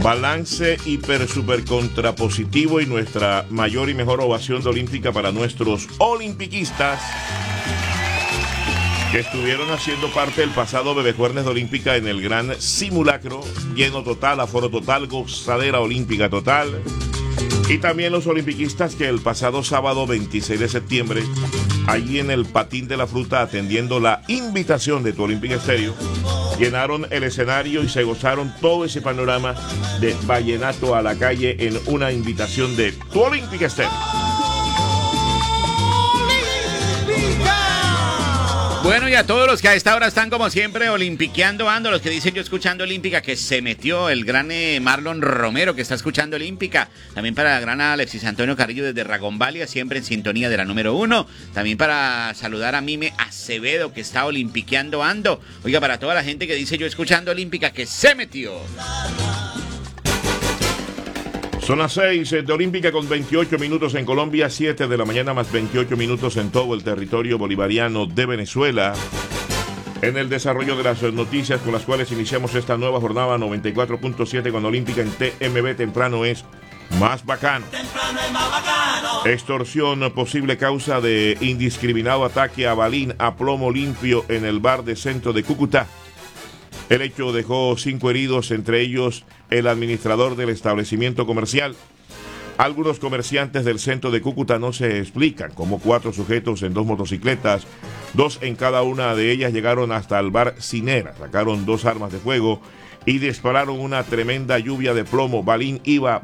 Balance hiper super contrapositivo y nuestra mayor y mejor ovación de olímpica para nuestros olimpiquistas que estuvieron haciendo parte del pasado Bebejuernes de Olímpica en el gran simulacro, lleno total, aforo total, gozadera olímpica total. Y también los olimpiquistas que el pasado sábado 26 de septiembre, allí en el Patín de la Fruta, atendiendo la invitación de Tu Olímpica Estéreo, llenaron el escenario y se gozaron todo ese panorama de vallenato a la calle en una invitación de Tu Olímpica Estéreo. Bueno, y a todos los que a esta hora están como siempre olimpiqueando ando, los que dicen yo escuchando Olímpica, que se metió el gran Marlon Romero que está escuchando Olímpica, también para el gran Alexis Antonio Carrillo desde Ragonvalia, siempre en sintonía de la número 1, también para saludar a Mime Acevedo que está olimpiqueando ando, oiga, para toda la gente que dice yo escuchando Olímpica, que se metió. Son las 6 de Olímpica con 28 minutos en Colombia, 7 de la mañana más 28 minutos en todo el territorio bolivariano de Venezuela. En el desarrollo de las noticias con las cuales iniciamos esta nueva jornada 94.7 con Olímpica en TMB, temprano es más bacano. Temprano es más bacano. Extorsión, posible causa de indiscriminado ataque a balín a plomo limpio en el bar de centro de Cúcuta. El hecho dejó 5 heridos, entre ellos el administrador del establecimiento comercial. Algunos comerciantes del centro de Cúcuta no se explican cómo 4 sujetos en 2 motocicletas, 2 en cada una de ellas, llegaron hasta el bar Cinera, sacaron 2 armas de fuego y dispararon una tremenda lluvia de plomo. Balín iba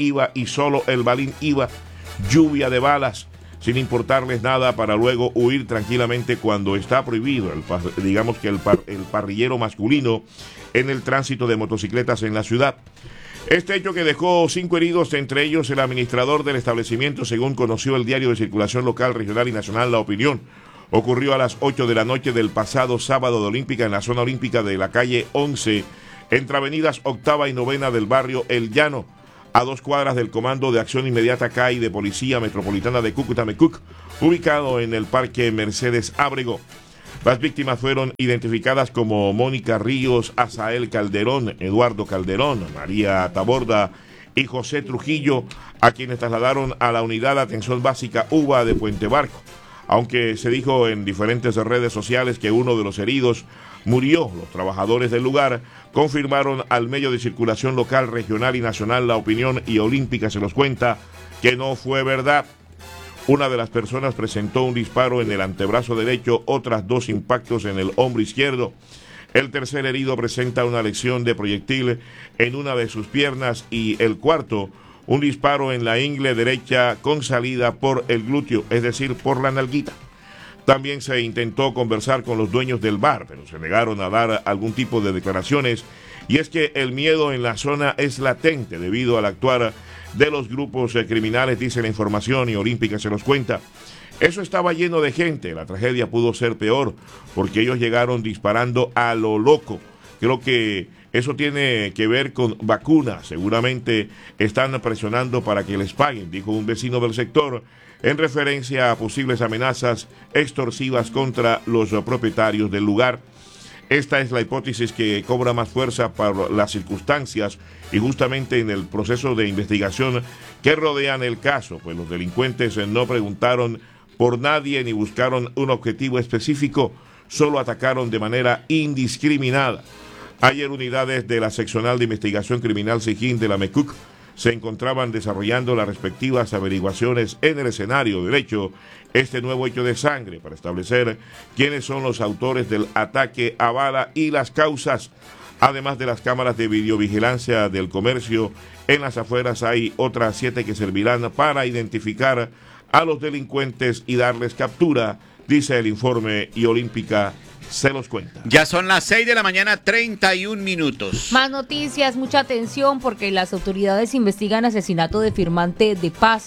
y solo el balín iba. Lluvia de balas, sin importarles nada, para luego huir tranquilamente cuando está prohibido, digamos que el parrillero masculino en el tránsito de motocicletas en la ciudad. Este hecho que dejó 5 heridos, entre ellos el administrador del establecimiento, según conoció el diario de circulación local, regional y nacional La Opinión, ocurrió a las 8 de la noche del pasado sábado de Olímpica en la zona olímpica de la calle 11, entre avenidas Octava y Novena del barrio El Llano, a 2 cuadras del Comando de Acción Inmediata CAI de Policía Metropolitana de Cúcuta, MECUC, ubicado en el Parque Mercedes Ábrego. Las víctimas fueron identificadas como Mónica Ríos, Azael Calderón, Eduardo Calderón, María Taborda y José Trujillo, a quienes trasladaron a la Unidad de Atención Básica UBA de Puente Barco. Aunque se dijo en diferentes redes sociales que uno de los heridos murió, los trabajadores del lugar confirmaron al medio de circulación local, regional y nacional La Opinión y Olímpica se los cuenta que no fue verdad. Una de las personas presentó un disparo en el antebrazo derecho, otras 2 impactos en el hombro izquierdo. El tercer herido presenta una lesión de proyectil en una de sus piernas y el cuarto, un disparo en la ingle derecha con salida por el glúteo, es decir, por la nalguita. También se intentó conversar con los dueños del bar, pero se negaron a dar algún tipo de declaraciones. Y es que el miedo en la zona es latente debido al actuar de los grupos criminales, dice la información, y Olímpica se los cuenta. Eso estaba lleno de gente, la tragedia pudo ser peor, porque ellos llegaron disparando a lo loco. Creo que eso tiene que ver con vacunas, seguramente están presionando para que les paguen, dijo un vecino del sector, en referencia a posibles amenazas extorsivas contra los propietarios del lugar. Esta es la hipótesis que cobra más fuerza por las circunstancias y justamente en el proceso de investigación que rodean el caso, pues los delincuentes no preguntaron por nadie ni buscaron un objetivo específico, solo atacaron de manera indiscriminada. Ayer unidades de la Seccional de Investigación Criminal SIGIN de la MECUC se encontraban desarrollando las respectivas averiguaciones en el escenario del hecho, este nuevo hecho de sangre, para establecer quiénes son los autores del ataque a bala y las causas. Además de las cámaras de videovigilancia del comercio, en las afueras hay otras 7 que servirán para identificar a los delincuentes y darles captura, dice el informe, y Olímpica se los cuenta. Ya son las 6 de la mañana, 31 minutos. Más noticias, mucha atención porque las autoridades investigan asesinato de firmante de paz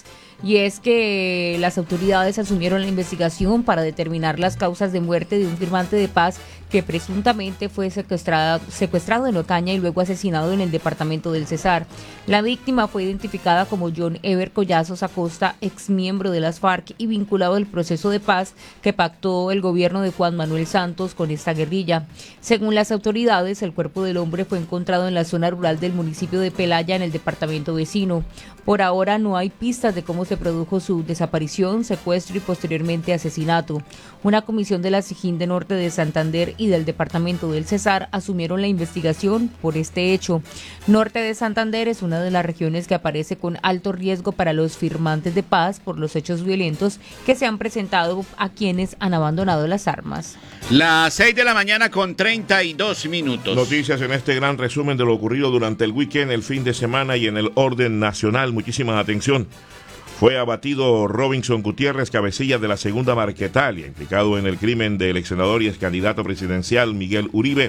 y es que las autoridades asumieron la investigación para determinar las causas de muerte de un firmante de paz que presuntamente fue secuestrado en Ocaña y luego asesinado en el departamento del Cesar. La víctima fue identificada como John Ever Collazos Acosta, exmiembro de las FARC y vinculado al proceso de paz que pactó el gobierno de Juan Manuel Santos con esta guerrilla. Según las autoridades, el cuerpo del hombre fue encontrado en la zona rural del municipio de Pelaya, en el departamento vecino. Por ahora no hay pistas de cómo se produjo su desaparición, secuestro y posteriormente asesinato. Una comisión de la SIJIN de Norte de Santander y del departamento del Cesar asumieron la investigación por este hecho. Norte de Santander es una de las regiones que aparece con alto riesgo para los firmantes de paz por los hechos violentos que se han presentado a quienes han abandonado las armas. Las 6 de la mañana con 32 minutos. Noticias en este gran resumen de lo ocurrido durante el weekend, el fin de semana y en el orden nacional. Muchísima atención. Fue abatido Robinson Gutiérrez, cabecilla de la segunda Marquetalia, implicado en el crimen del ex senador y ex candidato presidencial Miguel Uribe.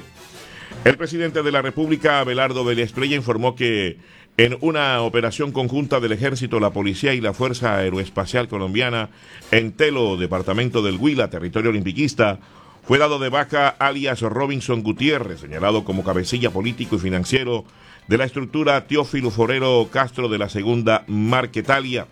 El presidente de la República, Abelardo Vélez Prella, informó que en una operación conjunta del Ejército, la Policía y la Fuerza Aeroespacial Colombiana en Telo, departamento del Huila, territorio olimpiquista, fue dado de baja alias Robinson Gutiérrez, señalado como cabecilla político y financiero de la estructura Teófilo Forero Castro de la segunda Marquetalia.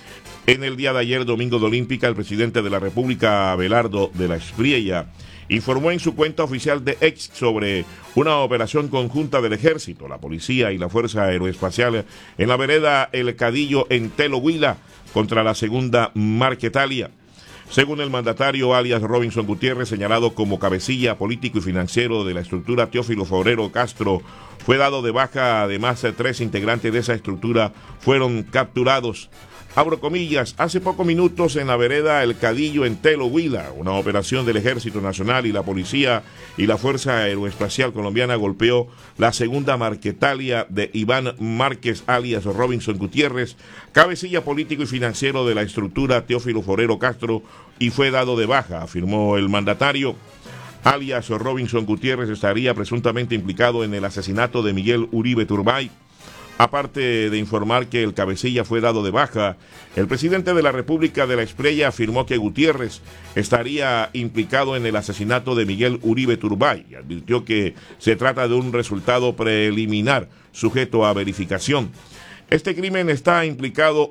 En el día de ayer, domingo de Olímpica, el presidente de la República, Abelardo de la Espriella, informó en su cuenta oficial de X sobre una operación conjunta del Ejército, la Policía y la Fuerza Aeroespacial en la vereda El Cadillo en Telo, Huila, contra la segunda Marquetalia. Según el mandatario, alias Robinson Gutiérrez, señalado como cabecilla político y financiero de la estructura Teófilo Forero Castro, fue dado de baja. Además, 3 integrantes de esa estructura fueron capturados. Abro comillas, hace pocos minutos en la vereda El Cadillo en Telo, Huila, una operación del Ejército Nacional y la Policía y la Fuerza Aeroespacial Colombiana golpeó la segunda Marquetalia de Iván Márquez, alias Robinson Gutiérrez, cabecilla político y financiero de la estructura Teófilo Forero Castro, y fue dado de baja, afirmó el mandatario. Alias Robinson Gutiérrez estaría presuntamente implicado en el asesinato de Miguel Uribe Turbay. Aparte de informar que el cabecilla fue dado de baja, el presidente de la República de la Espriella afirmó que Gutiérrez estaría implicado en el asesinato de Miguel Uribe Turbay y advirtió que se trata de un resultado preliminar sujeto a verificación. Este criminal está implicado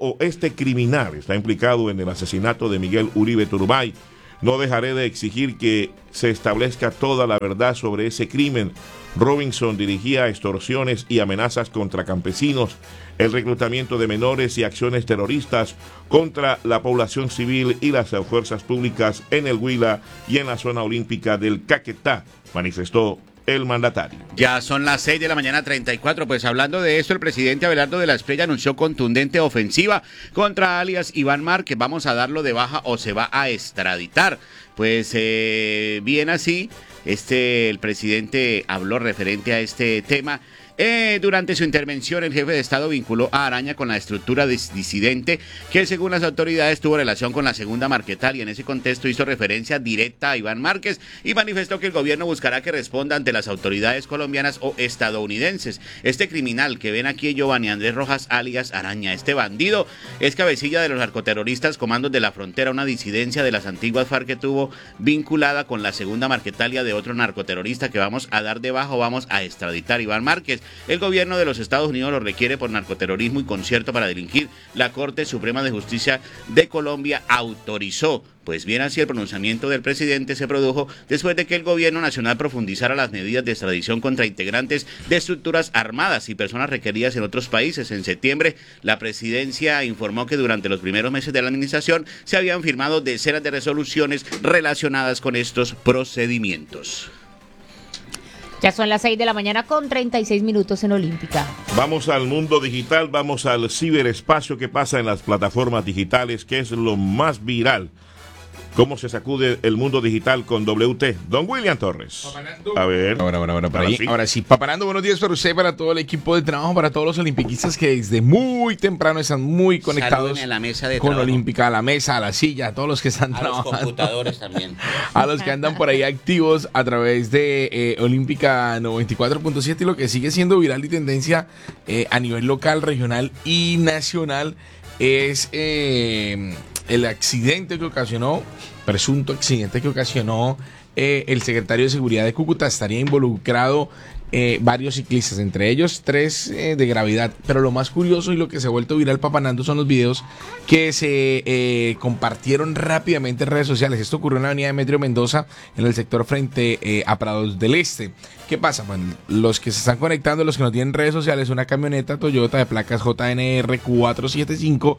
en el asesinato de Miguel Uribe Turbay. No dejaré de exigir que se establezca toda la verdad sobre ese crimen. Robinson dirigía extorsiones y amenazas contra campesinos, el reclutamiento de menores y acciones terroristas contra la población civil y las fuerzas públicas en el Huila y en la zona olímpica del Caquetá, manifestó el mandatario. Ya son las 6 de la mañana 34, pues hablando de esto, el presidente Abelardo de la Espriella anunció contundente ofensiva contra alias Iván Márquez. Vamos a darlo de baja o se va a extraditar. Pues bien así, el presidente habló referente a este tema. Durante su intervención, el jefe de Estado vinculó a Araña con la estructura disidente que, según las autoridades, tuvo relación con la segunda Marquetalia. En ese contexto hizo referencia directa a Iván Márquez y manifestó que el gobierno buscará que responda ante las autoridades colombianas o estadounidenses. Este criminal que ven aquí, Giovanni Andrés Rojas alias Araña, este bandido, es cabecilla de los narcoterroristas Comandos de la Frontera, una disidencia de las antiguas FARC que tuvo vinculada con la segunda Marquetalia de otro narcoterrorista que vamos a dar de baja o vamos a extraditar. Iván Márquez, el gobierno de los Estados Unidos lo requiere por narcoterrorismo y concierto para delinquir. La Corte Suprema de Justicia de Colombia autorizó. Pues bien, así el pronunciamiento del presidente se produjo después de que el gobierno nacional profundizara las medidas de extradición contra integrantes de estructuras armadas y personas requeridas en otros países. En septiembre, la presidencia informó que durante los primeros meses de la administración se habían firmado decenas de resoluciones relacionadas con estos procedimientos. Ya son las 6 de la mañana con 36 minutos en Olímpica. Vamos al mundo digital, vamos al ciberespacio. ¿Qué pasa en las plataformas digitales? ¿Qué es lo más viral? ¿Cómo se sacude el mundo digital con WT? Don William Torres. Papanando. A ver. Ahora sí. Papanando, buenos días para usted, para todo el equipo de trabajo, para todos los olimpiquistas que desde muy temprano están muy conectados a la mesa de con trabajo. Olímpica, a la mesa, a la silla, a todos los que están trabajando. A los computadores también. A los que andan por ahí activos a través de Olímpica 94.7 y lo que sigue siendo viral y tendencia a nivel local, regional y nacional. es el accidente que ocasionó, presunto accidente que ocasionó el secretario de Seguridad de Cúcuta. Estaría involucrado varios ciclistas, entre ellos 3 de gravedad. Pero lo más curioso y lo que se ha vuelto viral, papanando, son los videos que se compartieron rápidamente en redes sociales. Esto ocurrió en la avenida Demetrio Mendoza, en el sector frente a Prados del Este. ¿Qué pasa? Bueno, los que se están conectando, los que no tienen redes sociales, una camioneta Toyota de placas JNR 475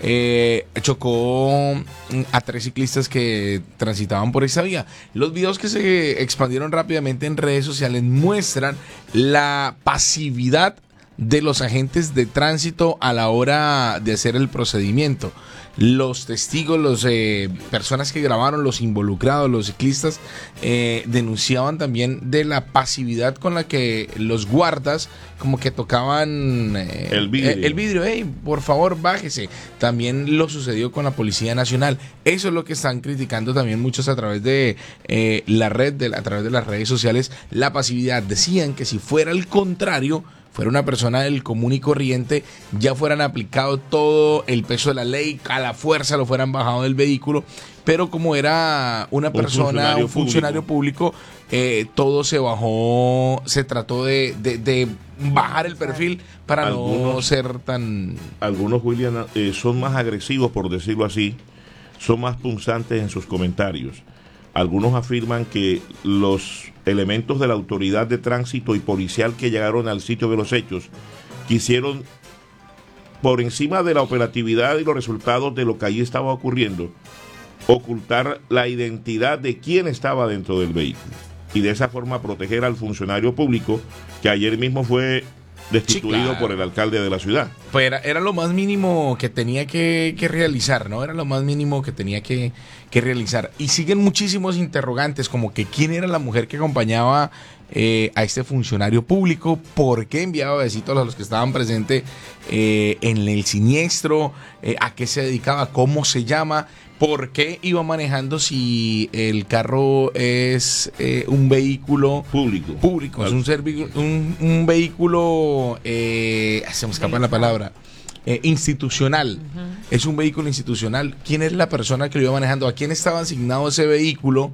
chocó a 3 ciclistas que transitaban por esa vía. Los videos que se expandieron rápidamente en redes sociales muestran la pasividad de los agentes de tránsito a la hora de hacer el procedimiento. Los testigos, las personas que grabaron, los involucrados, los ciclistas, denunciaban también de la pasividad con la que los guardas como que tocaban el vidrio. Hey, por favor, bájese. También lo sucedió con la Policía Nacional. Eso es lo que están criticando también muchos a través de la red, a través de las redes sociales, la pasividad. Decían que si fuera el contrario, fuera una persona del común y corriente, ya fueran aplicado todo el peso de la ley, a la fuerza lo fueran bajado del vehículo, pero como era una persona, un funcionario público, todo se bajó, se trató de bajar el perfil para no ser tan... Algunos, William, son más agresivos, por decirlo así, son más punzantes en sus comentarios. Algunos afirman que los elementos de la autoridad de tránsito y policial que llegaron al sitio de los hechos quisieron, por encima de la operatividad y los resultados de lo que allí estaba ocurriendo, ocultar la identidad de quién estaba dentro del vehículo y de esa forma proteger al funcionario público que ayer mismo fue destituido, sí, claro, por el alcalde de la ciudad. Pues era lo más mínimo que tenía que realizar, ¿no? Era lo más mínimo que tenía que realizar. Y siguen muchísimos interrogantes, como que quién era la mujer que acompañaba a este funcionario público, por qué enviaba besitos a los que estaban presentes en el siniestro, a qué se dedicaba, cómo se llama, por qué iba manejando si el carro es un vehículo público. Es un vehículo, se me escapa la palabra, institucional. Es un vehículo institucional. ¿Quién es la persona que lo iba manejando? ¿A quién estaba asignado ese vehículo?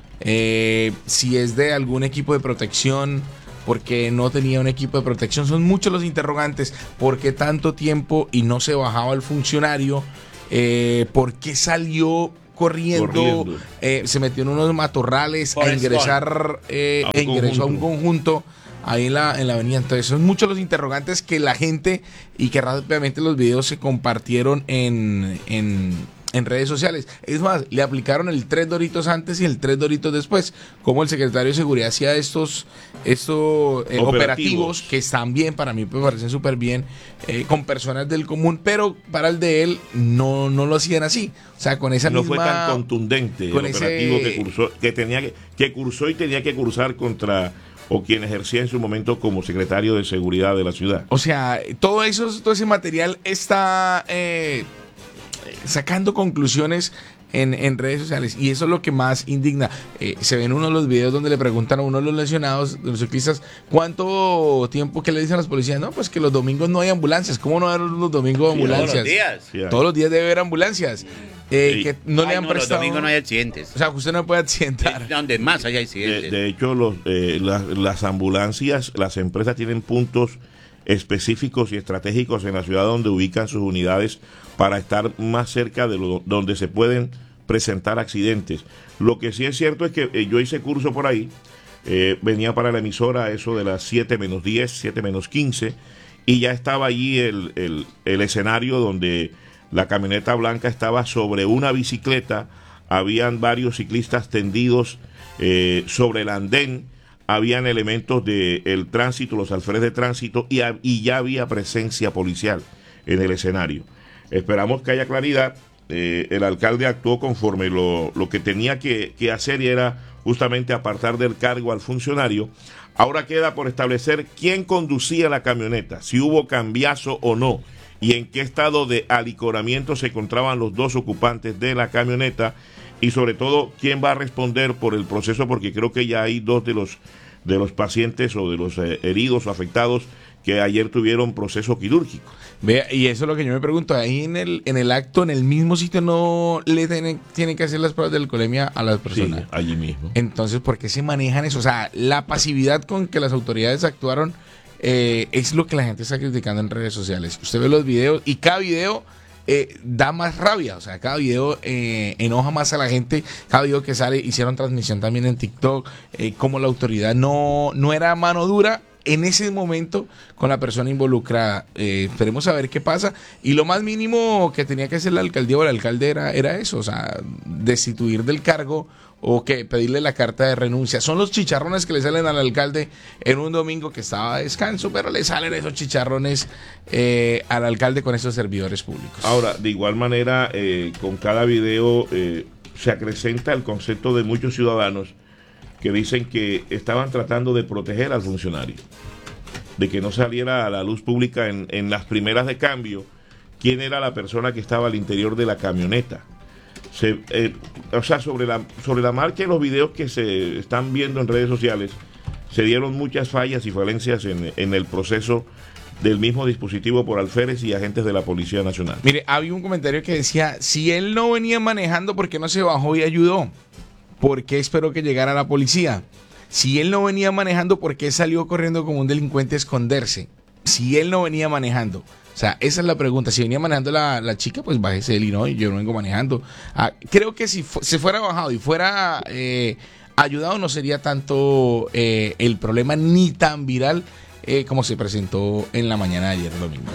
Si es de algún equipo de protección, porque no tenía un equipo de protección. Son muchos los interrogantes. ¿Por qué tanto tiempo y no se bajaba el funcionario? ¿Por qué salió corriendo? Se metió en unos matorrales a ingresar, ingresó a un conjunto ahí en la avenida. Entonces son muchos los interrogantes que la gente, y que rápidamente los videos se compartieron en redes sociales. Es más, le aplicaron el 3 doritos antes y el 3 doritos después. Como el secretario de Seguridad hacía estos operativos que están bien, para mí me parecen súper bien, con personas del común, pero para el de él no lo hacían así. O sea, con esa no misma... fue tan contundente el operativo que cursó y tenía que cursar contra o quien ejercía en su momento como secretario de Seguridad de la ciudad. O sea, todo ese material está sacando conclusiones en redes sociales, y eso es lo que más indigna. Se ven uno de los videos donde le preguntan a uno de los lesionados, de los ciclistas, ¿cuánto tiempo? ¿Qué le dicen a las policías? No, pues que los domingos no hay ambulancias. ¿Cómo no hay los domingos ambulancias? Todos los días. Sí, todos los días debe haber ambulancias. Que no le han prestado. Los domingos no hay accidentes. O sea, usted no puede accidentar. Donde más hay accidentes. De hecho, las ambulancias, las empresas tienen puntos específicos y estratégicos en la ciudad donde ubican sus unidades para estar más cerca de donde se pueden presentar accidentes. Lo que sí es cierto es que yo hice curso por ahí, venía para la emisora eso de las 7:10, 7:15, y ya estaba allí el escenario donde la camioneta blanca estaba sobre una bicicleta, habían varios ciclistas tendidos sobre el andén, habían elementos del tránsito, los alférez de tránsito, y ya había presencia policial en el escenario. Esperamos que haya claridad. El alcalde actuó conforme lo que tenía que hacer, y era justamente apartar del cargo al funcionario. Ahora queda por establecer quién conducía la camioneta, si hubo cambiazo o no, y en qué estado de alicoramiento se encontraban los dos ocupantes de la camioneta, y sobre todo quién va a responder por el proceso, porque creo que ya hay dos de los pacientes o de los heridos o afectados que ayer tuvieron proceso quirúrgico. Vea, y eso es lo que yo me pregunto, ahí en el acto, en el mismo sitio, no le tienen que hacer las pruebas de alcoholemia a las personas. Sí, allí mismo. Entonces, ¿por qué se manejan eso? O sea, la pasividad con que las autoridades actuaron es lo que la gente está criticando en redes sociales. Usted ve los videos y cada video da más rabia, o sea, cada video enoja más a la gente. Cada video que sale, hicieron transmisión también en TikTok, como la autoridad no era mano dura en ese momento con la persona involucrada. Esperemos a ver qué pasa. Y lo más mínimo que tenía que hacer la alcaldía o el alcalde era eso, o sea, destituir del cargo o que pedirle la carta de renuncia. Son los chicharrones que le salen al alcalde en un domingo que estaba de descanso, pero le salen esos chicharrones al alcalde con esos servidores públicos. Ahora, de igual manera, con cada video se acrecenta el concepto de muchos ciudadanos que dicen que estaban tratando de proteger al funcionario, de que no saliera a la luz pública en las primeras de cambio quién era la persona que estaba al interior de la camioneta. O sea, sobre la marcha y los videos que se están viendo en redes sociales, se dieron muchas fallas y falencias en el proceso del mismo dispositivo por alférez y agentes de la Policía Nacional. Mire, había un comentario que decía, si él no venía manejando, ¿por qué no se bajó y ayudó? ¿Por qué esperó que llegara la policía? Si él no venía manejando, ¿por qué salió corriendo como un delincuente a esconderse? Si él no venía manejando. O sea, esa es la pregunta. Si venía manejando la chica, pues bájese él y no, yo no vengo manejando. Creo que si se fuera bajado y fuera ayudado, no sería tanto el problema ni tan viral como se presentó en la mañana de ayer domingo.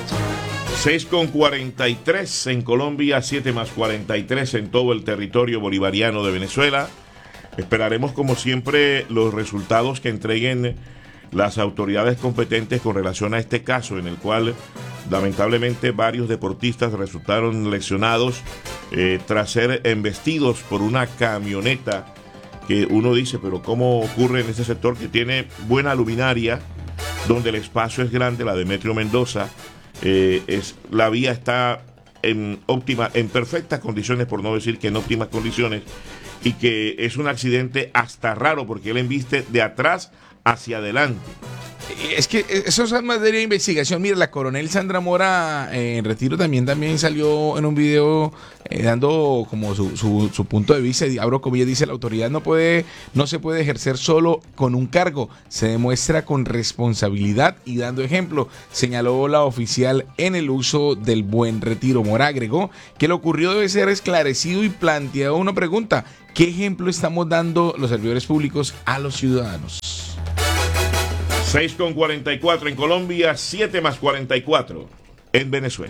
6:43 en Colombia, 7+43 en todo el territorio bolivariano de Venezuela. Esperaremos como siempre los resultados que entreguen las autoridades competentes con relación a este caso en el cual lamentablemente varios deportistas resultaron lesionados tras ser embestidos por una camioneta que uno dice, pero ¿cómo ocurre en ese sector que tiene buena luminaria, donde el espacio es grande, la Demetrio Mendoza? La vía está en perfectas condiciones, por no decir que en óptimas condiciones, y que es un accidente hasta raro porque él embiste de atrás hacia adelante. Es que eso es materia de investigación. Mira, la coronel Sandra Mora en retiro también salió en un video dando como su punto de vista. Abro comillas, dice: la autoridad no se puede ejercer solo con un cargo, se demuestra con responsabilidad y dando ejemplo, señaló la oficial en el uso del buen retiro. Mora agregó que lo ocurrido debe ser esclarecido y planteado una pregunta: ¿qué ejemplo estamos dando los servidores públicos a los ciudadanos? 6:44 en Colombia, 7+44 en Venezuela.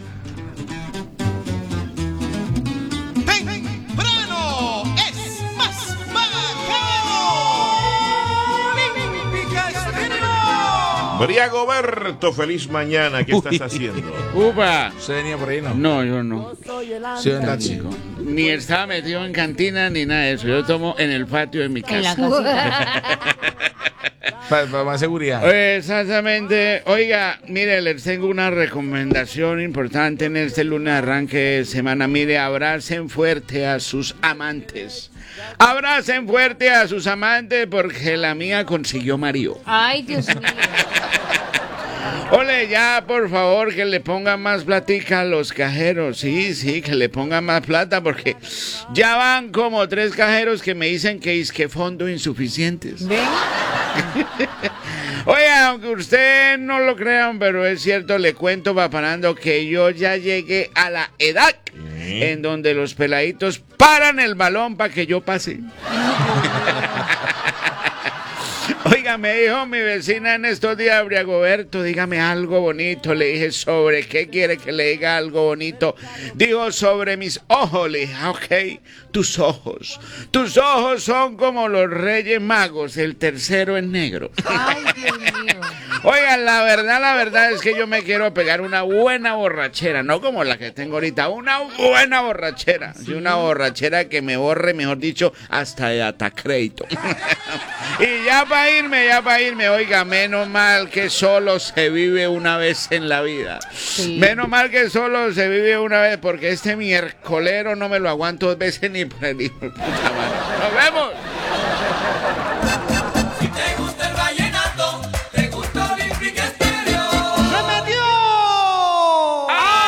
Temprano es más bacano. Olímpica Estéreo. Briagoberto, feliz mañana. ¿Qué estás haciendo? ¡Upa! ¿Usted venía por ahí, no? No, yo no. Sí, anda, chico. Ni estaba metido en cantina ni nada de eso. Yo tomo en el patio de mi En la casa. casita. Para más seguridad. Exactamente. Oiga, mire, les tengo una recomendación importante en este lunes de arranque de semana. Mire, abracen fuerte a sus amantes. Abracen fuerte a sus amantes porque la mía consiguió marido. Ay, Dios mío. Ole, ya, por favor, que le pongan más platica a los cajeros. Sí, que le pongan más plata porque ya van como 3 cajeros que me dicen que es que fondo insuficientes. ¿Ven? Oye, aunque usted no lo crean, pero es cierto, le cuento, papanando, que yo ya llegué a la edad en donde los peladitos paran el balón para que yo pase. Oiga, me dijo mi vecina en estos días, Briagoberto, dígame algo bonito. Le dije, ¿sobre qué quiere que le diga algo bonito? Dijo, sobre mis ojos. Le dije, ok, tus ojos. Tus ojos son como los Reyes Magos, el tercero en negro. Ay, Dios mío. Oiga, la verdad es que yo me quiero pegar una buena borrachera, no como la que tengo ahorita, una buena borrachera. Sí. Una borrachera que me borre, mejor dicho, hasta de atacrédito. Y ya para irme, oiga, menos mal que solo se vive una vez en la vida. Sí. Menos mal que solo se vive una vez, porque este miércolero no me lo aguanto 2 veces ni por el hijo de puta madre. ¡Nos vemos!